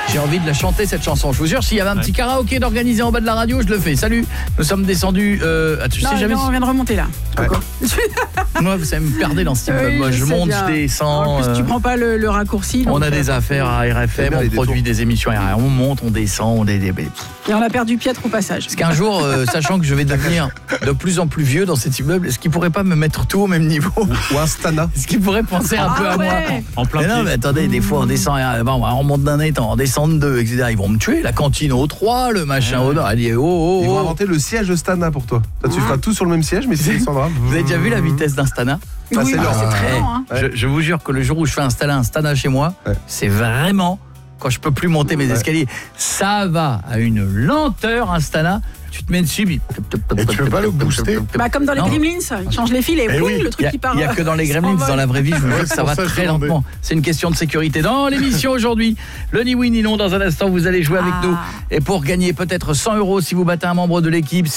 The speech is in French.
J'ai envie de la chanter cette chanson. Je vous jure, s'il y avait un petit karaoké d'organiser en bas de la radio, je le fais. Salut. Nous sommes descendus tu sais jamais. On vient de remonter là. Ouais. Moi, vous savez me perdre dans ce immeuble. Moi, je monte, je descends. En plus, tu prends pas le raccourci. On a des affaires à RFM, on produit des émissions à RFM, on monte, on descend, on est des... Et on a perdu Pietre au passage. Parce qu'un jour, sachant que je vais devenir de plus en plus vieux dans cet immeuble, est-ce qu'il pourrait pas me mettre tout au même niveau? Ou un Stana? Est-ce qu'il pourrait penser un peu à moi? En plein mais non, mais attendez, des fois on descend, on monte d'un étage, on descend de 2, etc. Ils vont me tuer, la cantine au 3, le machin au 2. Ils vont inventer le siège Stana pour toi. Ça, tu feras tout sur le même siège, mais c'est Alexandra. Vous avez déjà vu la vitesse d'un Stana? Oui, c'est très lent. Je vous jure que le jour où je fais installer un Stana chez moi, c'est vraiment, quand je peux plus monter mes escaliers, ça va à une lenteur, un Stana. Tu te mets dessus, et tu peux pas le booster. Comme dans les Gremlins, ils changent les fils et oui, le truc qui part. Il n'y a que dans les Gremlins, dans la vraie vie, je vous jure que ça va très lentement. C'est une question de sécurité. Dans l'émission aujourd'hui, le ni oui ni non, dans un instant, vous allez jouer avec nous. Et pour gagner peut-être 100 € si vous battez un membre de l'équipe,